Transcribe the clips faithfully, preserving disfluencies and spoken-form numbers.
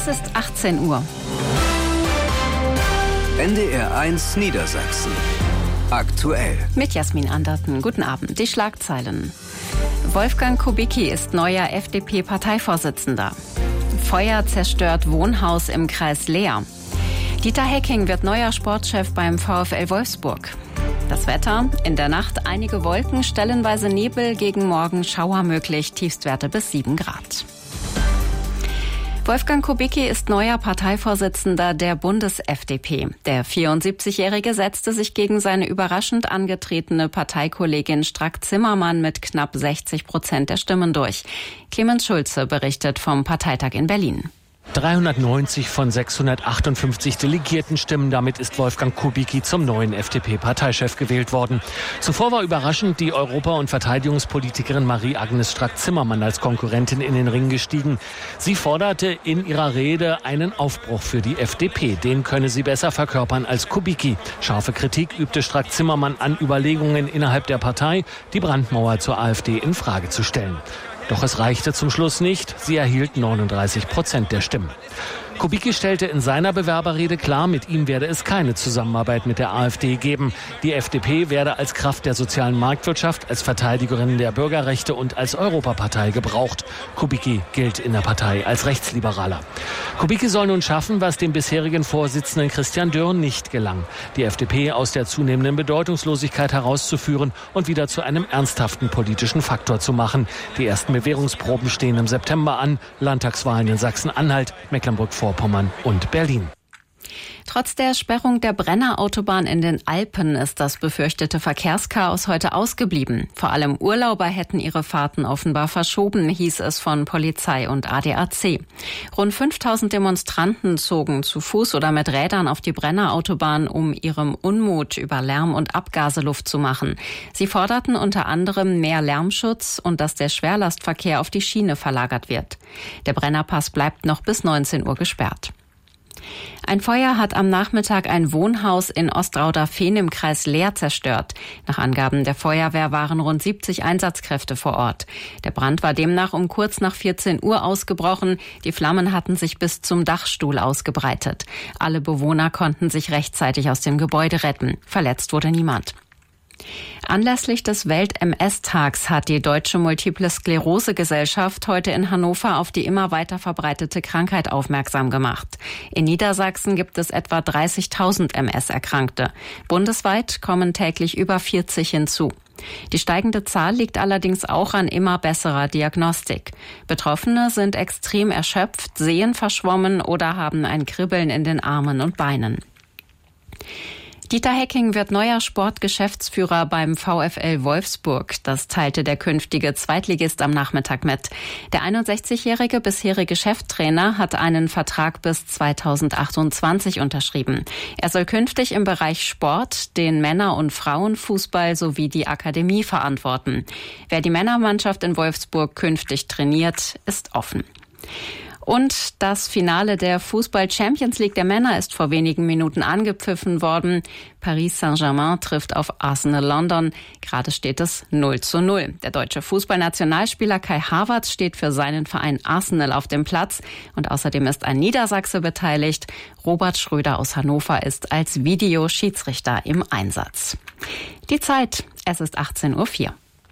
Es ist achtzehn Uhr. N D R eins Niedersachsen. Aktuell. Mit Jasmin Anderten. Guten Abend. Die Schlagzeilen. Wolfgang Kubicki ist neuer F D P-Parteivorsitzender. Feuer zerstört Wohnhaus im Kreis Leer. Dieter Hecking wird neuer Sportchef beim VfL Wolfsburg. Das Wetter: in der Nacht einige Wolken, stellenweise Nebel, gegen Morgen Schauer möglich, Tiefstwerte bis sieben Grad. Wolfgang Kubicki ist neuer Parteivorsitzender der Bundes-F D P. Der vierundsiebzigjährige setzte sich gegen seine überraschend angetretene Parteikollegin Strack-Zimmermann mit knapp sechzig Prozent der Stimmen durch. Clemens Schulze berichtet vom Parteitag in Berlin. dreihundertneunzig von sechshundertachtundfünfzig Delegierten stimmen. Damit ist Wolfgang Kubicki zum neuen F D P-Parteichef gewählt worden. Zuvor war überraschend die Europa- und Verteidigungspolitikerin Marie-Agnes Strack-Zimmermann als Konkurrentin in den Ring gestiegen. Sie forderte in ihrer Rede einen Aufbruch für die F D P. Den könne sie besser verkörpern als Kubicki. Scharfe Kritik übte Strack-Zimmermann an Überlegungen innerhalb der Partei, die Brandmauer zur AfD in Frage zu stellen. Doch es reichte zum Schluss nicht. Sie erhielt neununddreißig Prozent der Stimmen. Kubicki stellte in seiner Bewerberrede klar, mit ihm werde es keine Zusammenarbeit mit der AfD geben. Die F D P werde als Kraft der sozialen Marktwirtschaft, als Verteidigerin der Bürgerrechte und als Europapartei gebraucht. Kubicki gilt in der Partei als Rechtsliberaler. Kubicki soll nun schaffen, was dem bisherigen Vorsitzenden Christian Dürr nicht gelang: die F D P aus der zunehmenden Bedeutungslosigkeit herauszuführen und wieder zu einem ernsthaften politischen Faktor zu machen. Die ersten Bewährungsproben stehen im September an. Landtagswahlen in Sachsen-Anhalt, Mecklenburg-Vorpommern und Berlin. Trotz der Sperrung der Brenner-Autobahn in den Alpen ist das befürchtete Verkehrschaos heute ausgeblieben. Vor allem Urlauber hätten ihre Fahrten offenbar verschoben, hieß es von Polizei und A D A C. Rund fünftausend Demonstranten zogen zu Fuß oder mit Rädern auf die Brenner-Autobahn, um ihrem Unmut über Lärm und Abgase Luft zu machen. Sie forderten unter anderem mehr Lärmschutz und dass der Schwerlastverkehr auf die Schiene verlagert wird. Der Brennerpass bleibt noch bis neunzehn Uhr gesperrt. Ein Feuer hat am Nachmittag ein Wohnhaus in Ostrauder-Fehn im Kreis Leer zerstört. Nach Angaben der Feuerwehr waren rund siebzig Einsatzkräfte vor Ort. Der Brand war demnach um kurz nach vierzehn Uhr ausgebrochen. Die Flammen hatten sich bis zum Dachstuhl ausgebreitet. Alle Bewohner konnten sich rechtzeitig aus dem Gebäude retten. Verletzt wurde niemand. Anlässlich des Welt-M S-Tags hat die Deutsche Multiple-Sklerose-Gesellschaft heute in Hannover auf die immer weiter verbreitete Krankheit aufmerksam gemacht. In Niedersachsen gibt es etwa dreißigtausend M S-Erkrankte. Bundesweit kommen täglich über vierzig hinzu. Die steigende Zahl liegt allerdings auch an immer besserer Diagnostik. Betroffene sind extrem erschöpft, sehen verschwommen oder haben ein Kribbeln in den Armen und Beinen. Dieter Hecking wird neuer Sportgeschäftsführer beim VfL Wolfsburg. Das teilte der künftige Zweitligist am Nachmittag mit. Der einundsechzigjährige bisherige Cheftrainer hat einen Vertrag bis zweitausendachtundzwanzig unterschrieben. Er soll künftig im Bereich Sport den Männer- und Frauenfußball sowie die Akademie verantworten. Wer die Männermannschaft in Wolfsburg künftig trainiert, ist offen. Und das Finale der Fußball-Champions League der Männer ist vor wenigen Minuten angepfiffen worden. Paris Saint-Germain trifft auf Arsenal London. Gerade steht es null zu null. Der deutsche Fußballnationalspieler Kai Havertz steht für seinen Verein Arsenal auf dem Platz. Und außerdem ist ein Niedersachse beteiligt. Robert Schröder aus Hannover ist als Videoschiedsrichter im Einsatz. Die Zeit: es ist achtzehn Uhr vier.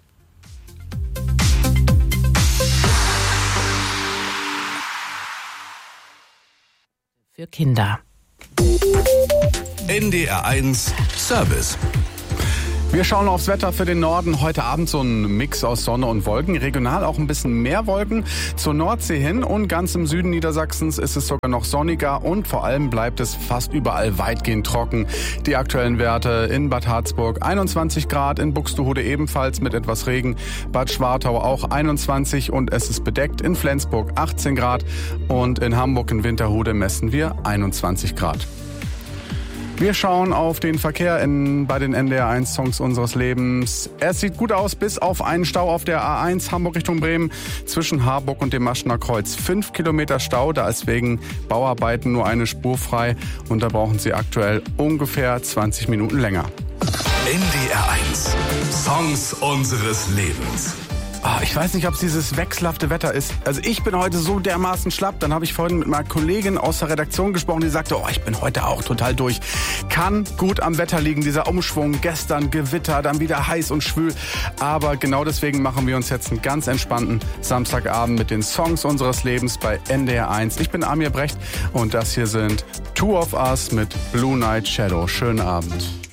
Für Kinder. N D R eins Service. Wir schauen aufs Wetter für den Norden. Heute Abend so ein Mix aus Sonne und Wolken. Regional auch ein bisschen mehr Wolken zur Nordsee hin. Und ganz im Süden Niedersachsens ist es sogar noch sonniger. Und vor allem bleibt es fast überall weitgehend trocken. Die aktuellen Werte in Bad Harzburg einundzwanzig Grad, in Buxtehude ebenfalls mit etwas Regen. Bad Schwartau auch einundzwanzig und es ist bedeckt. In Flensburg achtzehn Grad und in Hamburg in Winterhude messen wir einundzwanzig Grad. Wir schauen auf den Verkehr in, bei den N D R eins Songs unseres Lebens. Es sieht gut aus, bis auf einen Stau auf der A eins Hamburg Richtung Bremen zwischen Harburg und dem Maschener Kreuz. Fünf Kilometer Stau, da ist wegen Bauarbeiten nur eine Spur frei und da brauchen Sie aktuell ungefähr zwanzig Minuten länger. N D R eins Songs unseres Lebens. Oh, ich weiß nicht, ob es dieses wechselhafte Wetter ist. Also ich bin heute so dermaßen schlapp. Dann habe ich vorhin mit meiner Kollegin aus der Redaktion gesprochen, die sagte, oh, ich bin heute auch total durch. Kann gut am Wetter liegen, dieser Umschwung. Gestern Gewitter, dann wieder heiß und schwül. Aber genau deswegen machen wir uns jetzt einen ganz entspannten Samstagabend mit den Songs unseres Lebens bei N D R eins. Ich bin Amir Brecht und das hier sind Two of Us mit Blue Night Shadow. Schönen Abend.